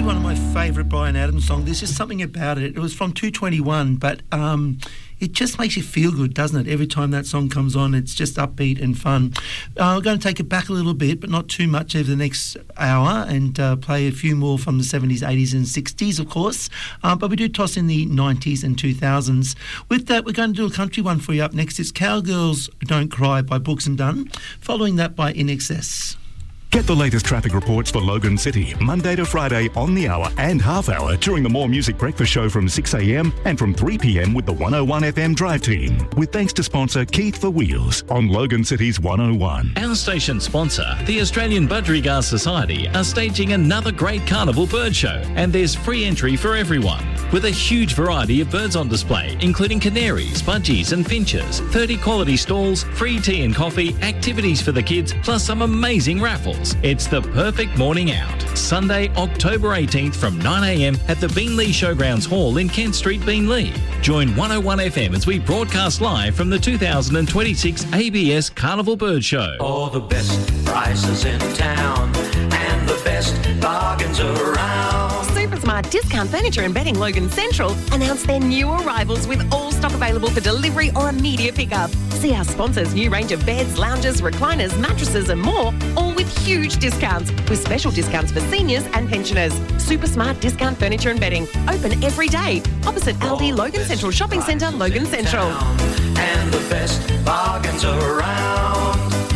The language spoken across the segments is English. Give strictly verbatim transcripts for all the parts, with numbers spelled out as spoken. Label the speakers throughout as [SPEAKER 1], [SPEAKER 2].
[SPEAKER 1] Probably one of my favourite Bryan Adams songs. There's just something about it. It was from two twenty-one, but um, it just makes you feel good, doesn't it? Every time that song comes on, it's just upbeat and fun. Uh, we're going to take it back a little bit, but not too much over the next hour, and uh, play a few more from the seventies, eighties and sixties, of course. Uh, but we do toss in the nineties and two thousands. With that, we're going to do a country one for you up next. It's Cowgirls Don't Cry by Brooks and Dunn, following that by In Excess.
[SPEAKER 2] Get the latest traffic reports for Logan City, Monday to Friday on the hour and half hour during the More Music Breakfast Show from six a m and from three p m with the one oh one F M Drive Team. With thanks to sponsor Keith for Wheels on Logan City's one oh one.
[SPEAKER 3] Our station sponsor, the Australian Budgerigar Society, are staging another great carnival bird show, and there's free entry for everyone. With a huge variety of birds on display, including canaries, budgies and finches, thirty quality stalls, free tea and coffee, activities for the kids, plus some amazing raffles. It's the perfect morning out. Sunday, October eighteenth from nine a m at the Beenleigh Showgrounds Hall in Kent Street, Beenleigh. Join one oh one F M as we broadcast live from the two thousand twenty-six A B S Carnival Bird Show.
[SPEAKER 4] All the best prices in town and the best bargains around.
[SPEAKER 5] Supersmart Discount Furniture and Bedding Logan Central announced their new arrivals with all stock available for delivery or immediate pickup. See our sponsors' new range of beds, lounges, recliners, mattresses and more, all with huge discounts, with special discounts for seniors and pensioners. Supersmart Discount Furniture and Bedding, open every day. Opposite Aldi, Logan Central Shopping Centre, Logan Central.
[SPEAKER 4] And the best bargains around.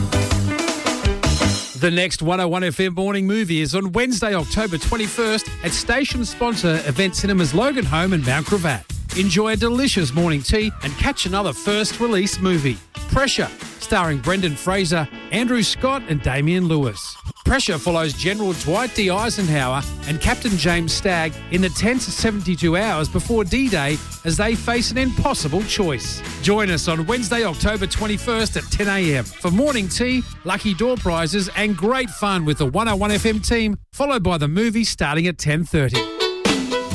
[SPEAKER 6] The next one oh one F M Morning Movie is on Wednesday, October twenty-first at station sponsor Event Cinemas Logan Home and Mount Gravatt. Enjoy a delicious morning tea and catch another first release movie, Pressure, starring Brendan Fraser, Andrew Scott and Damian Lewis. Pressure follows General Dwight D. Eisenhower and Captain James Stagg in the tense seventy-two hours before D-Day as they face an impossible choice. Join us on Wednesday, October twenty-first at ten a m for morning tea, lucky door prizes and great fun with the one oh one F M team, followed by the movie starting at ten thirty.